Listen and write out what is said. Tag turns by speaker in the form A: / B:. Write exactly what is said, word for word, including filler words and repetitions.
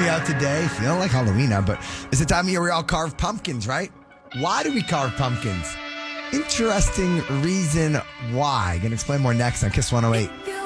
A: me out today. Feeling like Halloween now, but it's the time of year we all carve pumpkins, right? Why do we carve pumpkins? Interesting reason why. Gonna explain more next on Kiss one oh eight.